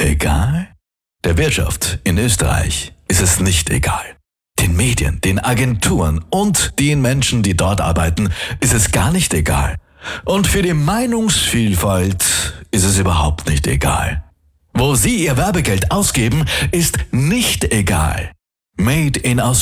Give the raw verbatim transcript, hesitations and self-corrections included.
egal? Der Wirtschaft in Österreich ist es nicht egal. Den Medien, den Agenturen und den Menschen, die dort arbeiten, ist es gar nicht egal. Und für die Meinungsvielfalt ist es überhaupt nicht egal. Wo Sie Ihr Werbegeld ausgeben, ist nicht egal. Made in Australia.